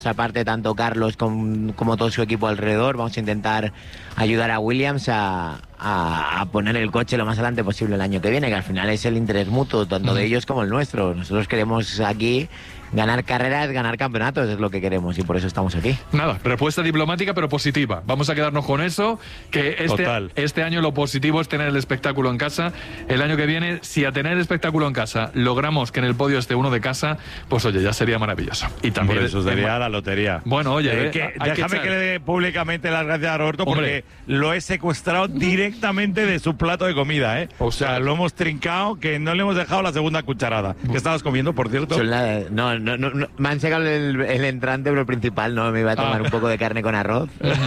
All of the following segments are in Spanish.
Aparte, tanto Carlos como todo su equipo alrededor, vamos a intentar ayudar a Williams a poner el coche lo más adelante posible el año que viene, que al final es el interés mutuo, tanto de ellos como el nuestro. Nosotros queremos aquí ganar carreras, ganar campeonatos, es lo que queremos y por eso estamos aquí. Nada, respuesta diplomática pero positiva. Vamos a quedarnos con eso, que este año lo positivo es tener el espectáculo en casa. El año que viene, si a tener el espectáculo en casa logramos que en el podio esté uno de casa, pues oye, ya sería maravilloso. Y también por eso sería la lotería. Bueno, oye, déjame que le dé públicamente las gracias a Roberto, porque lo he secuestrado directamente de su plato de comida, ¿eh? O sea, lo hemos trincado, que no le hemos dejado la segunda cucharada. ¿Qué estabas comiendo, por cierto? No, me han sacado el entrante, pero el principal no, me iba a tomar un poco de carne con arroz.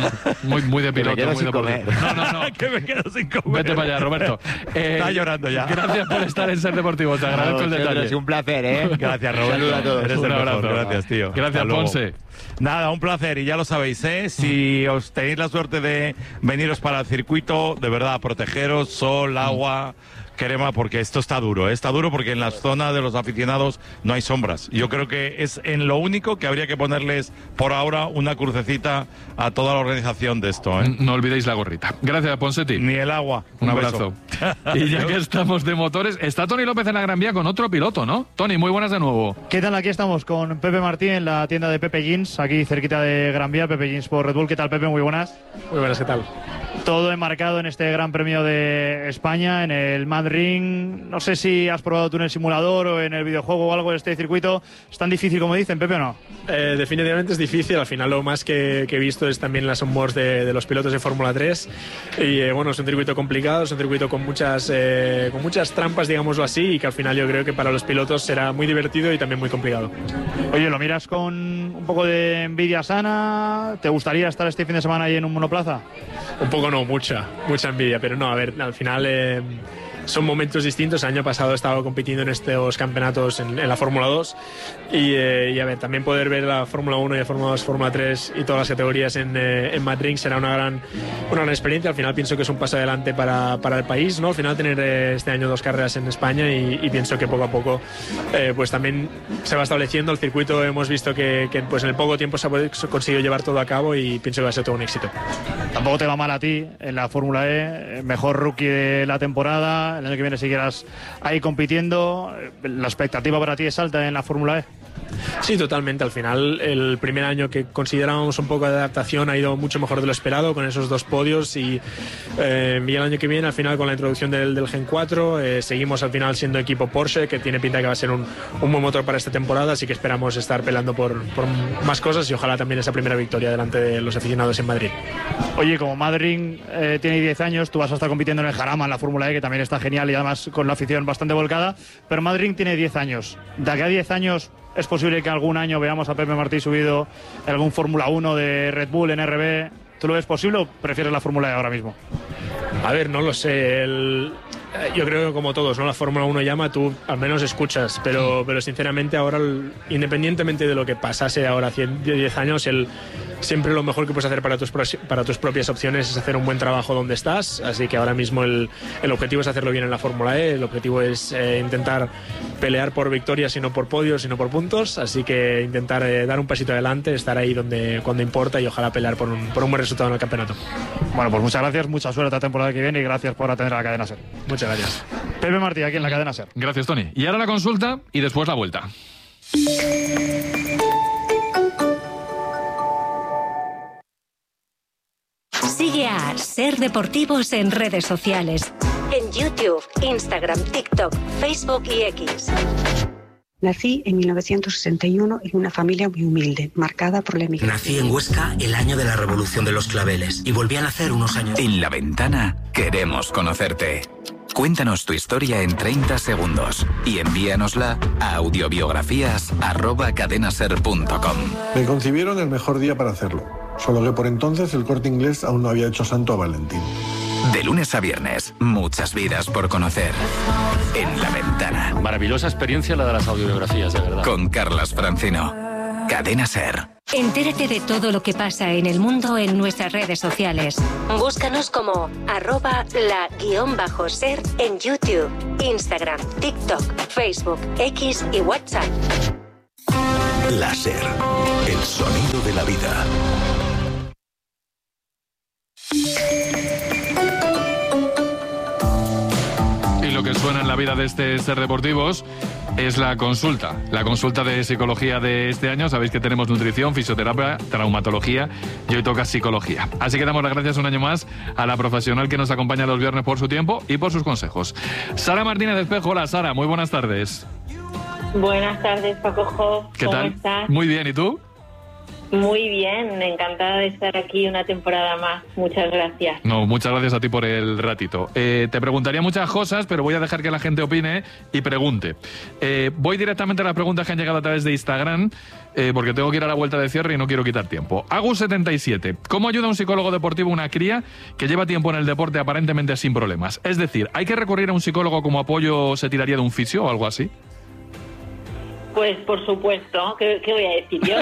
Muy de piloto. Me quedo muy sin de comer. No. Que me quedo sin comer. Vete para allá, Roberto. Está llorando ya. Gracias por estar en Ser Deportivo, te agradezco el detalle. Es un placer, ¿eh? Gracias, Roberto. Saludos a todos. Eres Un el abrazo. mejor. Gracias, tío. Gracias, Ponce. Nada, un placer, y ya lo sabéis, ¿eh? Si os tenéis la suerte de veniros para el circuito, de verdad, protegeros, sol, agua, crema, porque esto está duro, ¿eh? Está duro porque en la zona de los aficionados no hay sombras. Yo creo que es en lo único que habría que ponerles por ahora una crucecita a toda la organización de esto, ¿eh? No olvidéis la gorrita. Gracias, Ponsetti. Ni el agua. Un abrazo. Y ya que estamos de motores, está Tony López en la Gran Vía con otro piloto, ¿no? Tony, muy buenas de nuevo. ¿Qué tal? Aquí estamos con Pepe Martí en la tienda de Pepe Jeans, aquí cerquita de Gran Vía, Pepe Jeans por Red Bull. ¿Qué tal, Pepe? Muy buenas. Muy buenas, ¿qué tal? Todo enmarcado en este Gran Premio de España, en el Mad Ring. No sé si has probado tú en el simulador o en el videojuego o algo de este circuito. ¿Es tan difícil como dicen, Pepe, o no? Definitivamente es difícil. Al final lo más que he visto es también las onboards de los pilotos de Fórmula 3. Y bueno, es un circuito complicado, es un circuito con muchas trampas, digámoslo así, y que al final yo creo que para los pilotos será muy divertido y también muy complicado. Oye, ¿lo miras con un poco de envidia sana? ¿Te gustaría estar este fin de semana ahí en un monoplaza? Un poco no, mucha envidia, pero no, a ver, al final son momentos distintos. El año pasado he estado compitiendo en estos campeonatos en la Fórmula 2 y a ver, también poder ver la Fórmula 1 y la Fórmula 2, Fórmula 3 y todas las categorías en Mad Ring será una gran experiencia. Al final pienso que es un paso adelante para el país, ¿no? Al final tener este año 2 carreras en España y pienso que poco a poco pues también se va estableciendo el circuito. Hemos visto que pues en el poco tiempo se ha conseguido llevar todo a cabo y pienso que va a ser todo un éxito. Tampoco te va mal a ti en la Fórmula E, mejor rookie de la temporada. El año que viene siguieras ahí compitiendo. ¿La expectativa para ti es alta en la Fórmula E? Sí, totalmente. Al final, el primer año que considerábamos un poco de adaptación ha ido mucho mejor de lo esperado, con esos 2 podios, y el año que viene, al final, con la introducción del Gen 4, seguimos al final siendo equipo Porsche, que tiene pinta de que va a ser un buen motor para esta temporada, así que esperamos estar peleando por más cosas y ojalá también esa primera victoria delante de los aficionados en Madrid. Oye, como Mad Ring tiene 10 años, tú vas a estar compitiendo en el Jarama, en la Fórmula E, que también está genial y además con la afición bastante volcada, pero Mad Ring tiene 10 años. De aquí a 10 años, ¿es posible que algún año veamos a Pepe Martí subido en algún Fórmula 1 de Red Bull en RB? ¿Tú lo ves posible o prefieres la Fórmula E ahora mismo? A ver, no lo sé. Yo creo que como todos, ¿no? La Fórmula 1 llama, tú al menos escuchas, pero sinceramente ahora, independientemente de lo que pasase ahora 10 años, siempre lo mejor que puedes hacer para tus propias opciones es hacer un buen trabajo donde estás, así que ahora mismo el objetivo es hacerlo bien en la Fórmula E, el objetivo es intentar pelear por victorias y no por podios y no por puntos, así que intentar dar un pasito adelante, estar ahí cuando importa y ojalá pelear por un buen resultado en el campeonato. Bueno, pues muchas gracias, mucha suerte la temporada que viene y gracias por atender a la cadena SER. Muchas gracias. Pepe Martí, aquí en la cadena SER. Gracias, Tony. Y ahora la consulta y después la vuelta. Sigue a Ser Deportivos en redes sociales. En YouTube, Instagram, TikTok, Facebook y X. Nací en 1961 en una familia muy humilde, marcada por la emigración. Nací en Huesca el año de la Revolución de los Claveles y volví a nacer unos años. En La Ventana queremos conocerte. Cuéntanos tu historia en 30 segundos y envíanosla a audiobiografías@cadenaser.com. Me concibieron el mejor día para hacerlo, solo que por entonces el Corte Inglés aún no había hecho santo a Valentín. De lunes a viernes, muchas vidas por conocer. En La Ventana. Maravillosa experiencia la de las audiobiografías, de verdad. Con Carlas Francino. Cadena SER. Entérate de todo lo que pasa en el mundo en nuestras redes sociales. Búscanos como @la_ser en YouTube, Instagram, TikTok, Facebook, X y WhatsApp. La SER, el sonido de la vida. Y lo que suena en la vida de este Ser Deportivos es la consulta de psicología de este año. Sabéis que tenemos nutrición, fisioterapia, traumatología y hoy toca psicología. Así que damos las gracias un año más a la profesional que nos acompaña los viernes por su tiempo y por sus consejos. Sara Martínez de Espejo. Hola, Sara, muy buenas tardes. Buenas tardes, Paco. ¿Qué tal? ¿Cómo estás? Muy bien, ¿y tú? Muy bien, encantada de estar aquí una temporada más. Muchas gracias. No, muchas gracias a ti por el ratito. Te preguntaría muchas cosas, pero voy a dejar que la gente opine y pregunte. Voy directamente a las preguntas que han llegado a través de Instagram, porque tengo que ir a la vuelta de cierre y no quiero quitar tiempo. Agus77, ¿cómo ayuda un psicólogo deportivo a una cría que lleva tiempo en el deporte aparentemente sin problemas? Es decir, ¿hay que recurrir a un psicólogo como apoyo se tiraría de un fisio o algo así? Pues por supuesto, ¿qué voy a decir yo?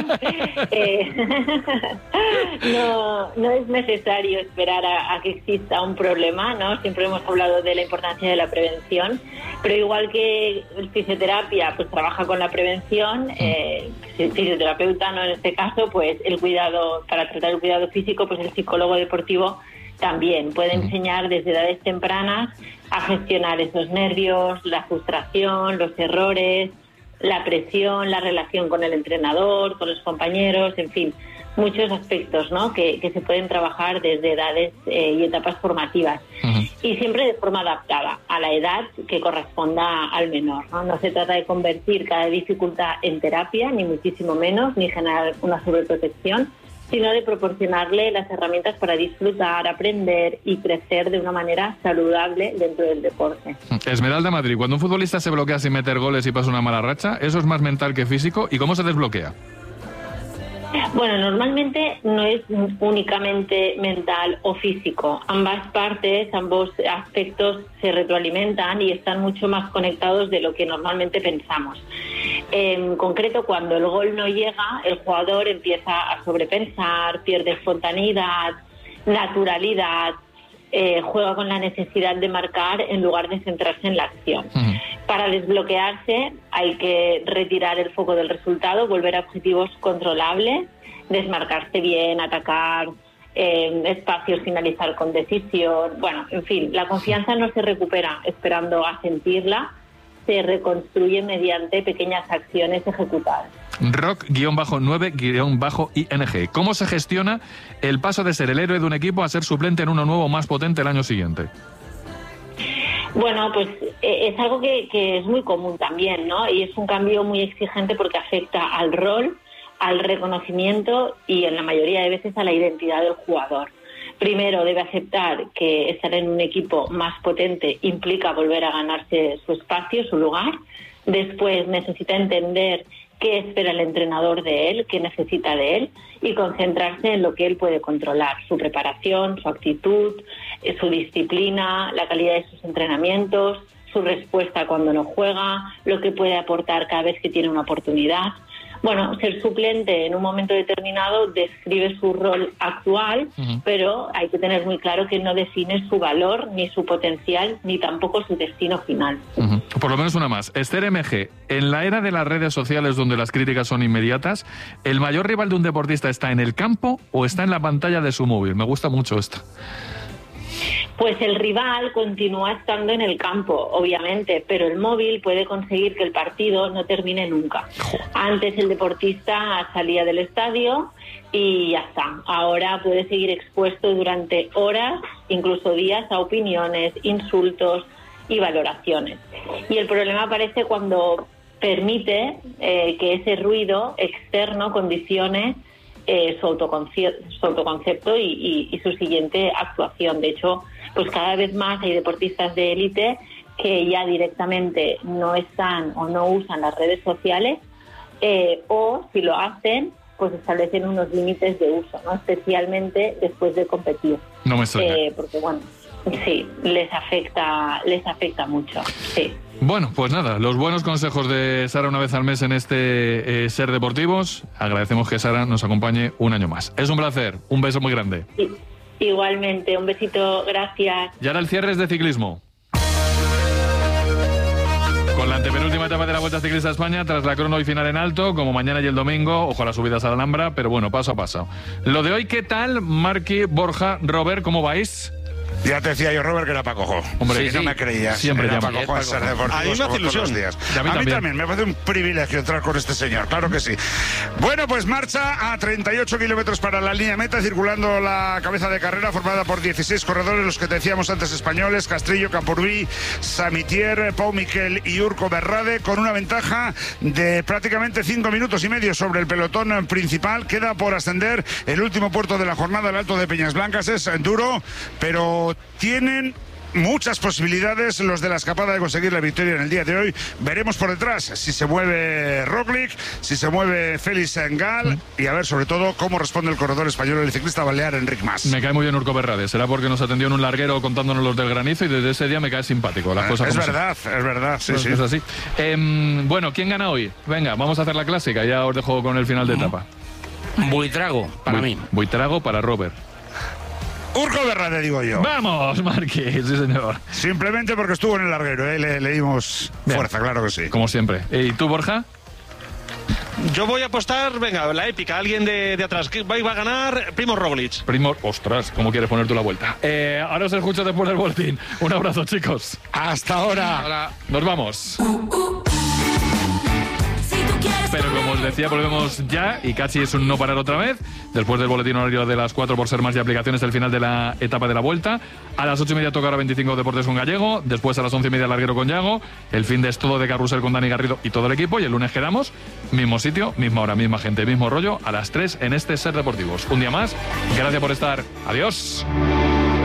No es necesario esperar a que exista un problema, ¿no? Siempre hemos hablado de la importancia de la prevención, pero igual que el fisioterapia pues trabaja con la prevención, el fisioterapeuta, ¿no? En este caso, pues el cuidado, para tratar el cuidado físico, pues el psicólogo deportivo también puede enseñar desde edades tempranas a gestionar esos nervios, la frustración, los errores, la presión, la relación con el entrenador, con los compañeros, en fin, muchos aspectos, ¿no? que se pueden trabajar desde edades y etapas formativas. Y siempre de forma adaptada a la edad que corresponda al menor, ¿no? No se trata de convertir cada dificultad en terapia, ni muchísimo menos, ni generar una sobreprotección, sino de proporcionarle las herramientas para disfrutar, aprender y crecer de una manera saludable dentro del deporte. Esmeralda Madrid, cuando un futbolista se bloquea sin meter goles y pasa una mala racha, ¿eso es más mental que físico? ¿Y cómo se desbloquea? Bueno, normalmente no es únicamente mental o físico. Ambas partes, ambos aspectos se retroalimentan y están mucho más conectados de lo que normalmente pensamos. En concreto, cuando el gol no llega, el jugador empieza a sobrepensar, pierde espontaneidad, naturalidad, juega con la necesidad de marcar en lugar de centrarse en la acción. Para desbloquearse hay que retirar el foco del resultado, volver a objetivos controlables, desmarcarse bien, atacar espacios, finalizar con decisión. Bueno, en fin, la confianza no se recupera esperando a sentirla, se reconstruye mediante pequeñas acciones ejecutadas. Rock-9-ing. ¿Cómo se gestiona el paso de ser el héroe de un equipo a ser suplente en uno nuevo más potente el año siguiente? Bueno, pues es algo que es muy común también, ¿no? Y es un cambio muy exigente porque afecta al rol, al reconocimiento y en la mayoría de veces a la identidad del jugador. Primero debe aceptar que estar en un equipo más potente implica volver a ganarse su espacio, su lugar. Después necesita entender qué espera el entrenador de él, qué necesita de él y concentrarse en lo que él puede controlar, su preparación, su actitud, su disciplina, la calidad de sus entrenamientos, su respuesta cuando no juega, lo que puede aportar cada vez que tiene una oportunidad. Bueno, ser suplente en un momento determinado describe su rol actual, pero hay que tener muy claro que no define su valor, ni su potencial, ni tampoco su destino final. Por lo menos una más. Esther MG, en la era de las redes sociales donde las críticas son inmediatas, ¿el mayor rival de un deportista está en el campo o está en la pantalla de su móvil? Me gusta mucho esto. Pues el rival continúa estando en el campo, obviamente, pero el móvil puede conseguir que el partido no termine nunca. Antes el deportista salía del estadio y ya está. Ahora puede seguir expuesto durante horas, incluso días, a opiniones, insultos y valoraciones. Y el problema aparece cuando permite que ese ruido externo condicione su autoconcepto y su siguiente actuación. De hecho, pues cada vez más hay deportistas de élite que ya directamente no están o no usan las redes sociales o si lo hacen, pues establecen unos límites de uso, ¿no? Especialmente después de competir. No me extraña. Porque bueno, sí, les afecta mucho. Sí. Bueno, pues nada, los buenos consejos de Sara una vez al mes en este Ser Deportivos. Agradecemos que Sara nos acompañe un año más. Es un placer, un beso muy grande. Sí, igualmente, un besito, gracias. Y ahora el cierre es de ciclismo. Con la antepenúltima última etapa de la Vuelta Ciclista a España, tras la crono y final en alto, como mañana y el domingo, ojo a las subidas a la Alhambra, pero bueno, paso a paso. Lo de hoy, ¿qué tal? Marqui, Borja, Robert, ¿cómo vais? Ya te decía yo, Robert, que era para cojo. Hombre, sí, no me creías. Siempre era llama. para cojo en Ser Deportivos. A mí me hace ilusión. Días. A mí también. Me parece un privilegio entrar con este señor, claro que sí. Bueno, pues marcha a 38 kilómetros para la línea meta, circulando la cabeza de carrera formada por 16 corredores, los que te decíamos antes españoles, Castrillo, Camporbí, Samitier, Pau Miquel y Urco Berrade, con una ventaja de prácticamente 5 minutos y medio sobre el pelotón principal. Queda por ascender el último puerto de la jornada, el Alto de Peñas Blancas. Es duro, pero tienen muchas posibilidades los de la escapada de conseguir la victoria en el día de hoy. Veremos por detrás si se mueve Roglic, si se mueve Félix Engal y a ver sobre todo cómo responde el corredor español, el ciclista balear Enric Mas. Me cae muy bien Urco Berrade, será porque nos atendió en un larguero contándonos los del granizo y desde ese día me cae simpático. Las cosas es verdad, sí, sí. Es así. Bueno, ¿quién gana hoy? Venga, vamos a hacer la clásica, ya os dejo con el final de etapa. Buitrago, para mí. Buitrago para Robert. Urco Berrade, digo yo. ¡Vamos, Marqui! Sí, señor. Simplemente porque estuvo en el larguero, le dimos fuerza, claro que sí. Como siempre. ¿Y tú, Borja? Yo voy a apostar, venga, la épica, alguien de atrás. Va a ganar Primož Roglic. Ostras, ¿cómo quieres poner tú la vuelta? Ahora os escucho después del boletín. Un abrazo, chicos. Hasta ahora. Nos vamos. Pero como os decía, volvemos ya y casi es un no parar otra vez. Después del boletín horario de las 4 por ser más y aplicaciones del final de la etapa de la Vuelta. A las 8:30 toca Hora 25 Deportes con Gallego. Después a las 11:30 Larguero con Yago. El fin de es todo de Carrusel con Dani Garrido y todo el equipo. Y el lunes quedamos, mismo sitio, misma hora, misma gente, mismo rollo, a las 3 en este Ser Deportivos. Un día más, gracias por estar. Adiós.